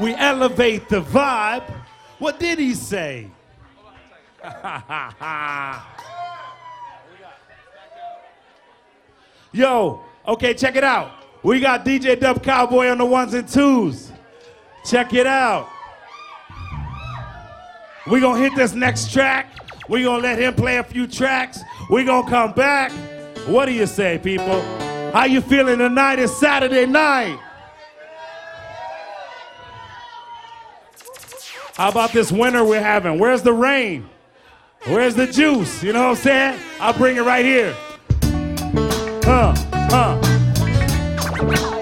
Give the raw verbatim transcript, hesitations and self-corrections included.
We elevate the vibe. What did he say? Yo, okay, check it out. We got D J Dub Cowboy on the ones and twos. Check it out. We gonna hit this next track. We gonna let him play a few tracks. We gonna come back. What do you say, people? How you feeling tonight? It's Saturday night. How about this winter we're having? Where's the rain? Where's the juice? You know what I'm saying? I'll bring it right here. Huh, huh.